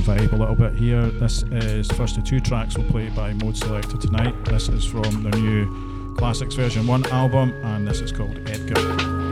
vibe a little bit here. This is the first of two tracks we'll play by Mode Selector tonight. This is from their new Classics Version 1 album, and this is called Edgar.